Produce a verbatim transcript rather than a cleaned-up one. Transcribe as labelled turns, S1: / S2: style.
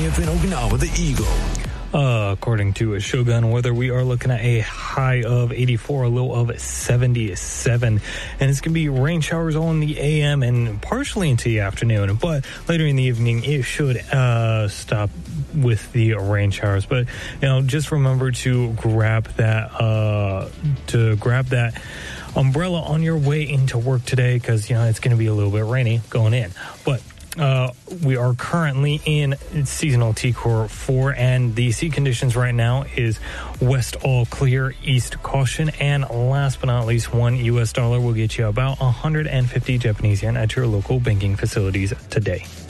S1: F in Okinawa, the Eagle.
S2: Uh, according to Shogun Weather, we are looking at a high of eighty-four, a low of seventy-seven. And it's going to be rain showers all in the A M and partially into the afternoon. But later in the evening, it should uh, stop with the rain showers. But, you know, just remember to grab that, uh, to grab that umbrella on your way into work today because, you know, it's going to be a little bit rainy going in. But Uh, we are currently in seasonal T Core four, and the sea conditions right now is west all clear, east caution, and last but not least, one U S dollar will get you about one hundred fifty Japanese yen at your local banking facilities today.